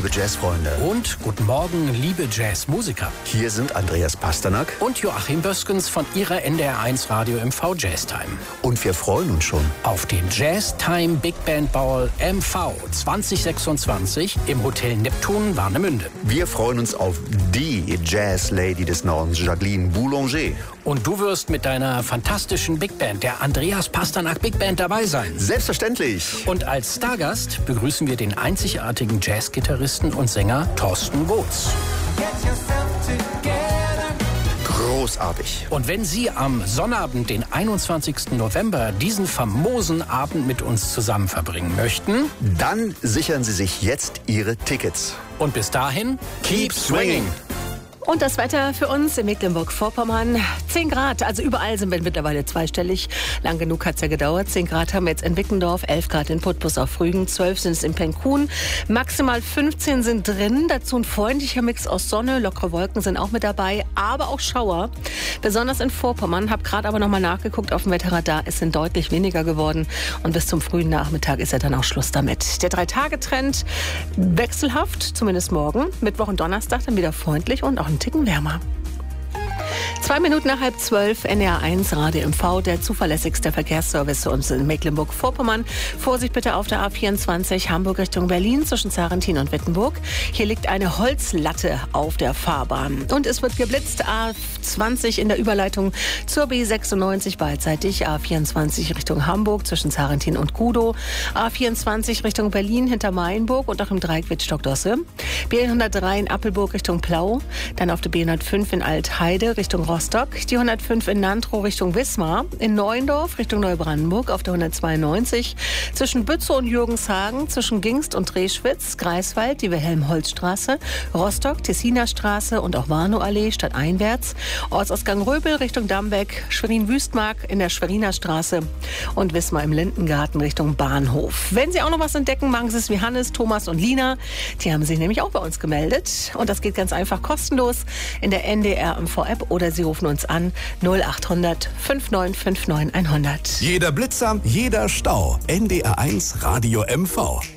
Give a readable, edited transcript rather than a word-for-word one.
liebe Jazzfreunde. Und guten Morgen, liebe Jazzmusiker. Hier sind Andreas Pasternak und Joachim Böskens von Ihrer NDR1 Radio MV Jazz Time. Und wir freuen uns schon auf den Jazz Time Big Band Ball MV 2026 im Hotel Neptun Warnemünde. Wir freuen uns auf die Jazz Lady des Nordens, Jacqueline Boulanger. Und du wirst mit deiner fantastischen Big Band, der Andreas Pasternak Big Band, dabei sein. Selbstverständlich. Und als Stargast begrüßen wir den einzigartigen Jazzgitarristen und Sänger Thorsten Gotz. Großartig. Und wenn Sie am Sonnabend, den 21. November, diesen famosen Abend mit uns zusammen verbringen möchten, dann sichern Sie sich jetzt Ihre Tickets. Und bis dahin, keep swinging! Und das Wetter für uns in Mecklenburg-Vorpommern, 10 Grad, also überall sind wir mittlerweile zweistellig. Lang genug hat es ja gedauert. 10 Grad haben wir jetzt in Wickendorf, 11 Grad in Putbus auf Rügen, 12 sind es in Penkhuhn, maximal 15 sind drin. Dazu ein freundlicher Mix aus Sonne, lockere Wolken sind auch mit dabei, aber auch Schauer. Besonders in Vorpommern, habe gerade aber nochmal nachgeguckt auf dem Wetterradar, es sind deutlich weniger geworden. Und bis zum frühen Nachmittag ist ja dann auch Schluss damit. Der 3-Tage-Trend wechselhaft, zumindest morgen. Mittwoch und Donnerstag dann wieder freundlich und auch ein Ticken wärmer. 2 Minuten nach 11:30, NDR1 Radio MV, der zuverlässigste Verkehrsservice zu uns in Mecklenburg-Vorpommern. Vorsicht bitte auf der A24 Hamburg Richtung Berlin zwischen Sarrentin und Wittenburg. Hier liegt eine Holzlatte auf der Fahrbahn. Und es wird geblitzt, A20 in der Überleitung zur B96 beidseitig, A24 Richtung Hamburg zwischen Sarrentin und Gudow, A24 Richtung Berlin hinter Mayenburg und auch im Dreieck Wittstock-Dosse, B103 in Appelburg Richtung Plau, dann auf der B105 in Altheide Richtung Rostock, die 105 in Nantrow Richtung Wismar, in Neuendorf Richtung Neubrandenburg auf der 192, zwischen Bützow und Jürgenshagen, zwischen Gingst und Dreschwitz, Greifswald, die Wilhelm-Holz-Straße, Rostock, Tessiner Straße und auch Warnow-Allee stadteinwärts, Ortsausgang Röbel Richtung Dambeck, Schwerin-Wüstmark in der Schweriner Straße und Wismar im Lindengarten Richtung Bahnhof. Wenn Sie auch noch was entdecken, machen Sie es wie Hannes, Thomas und Lina. Die haben sich nämlich auch bei uns gemeldet und das geht ganz einfach kostenlos in der NDR MV-App oder Sie rufen uns an 0800 5959 100. Jeder Blitzer, jeder Stau. NDR1 Radio MV.